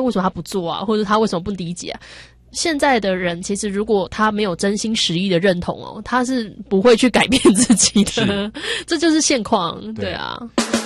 为什么他不做啊，或者他为什么不理解啊？现在的人其实如果他没有真心实意的认同他是不会去改变自己的，这就是现况，对啊。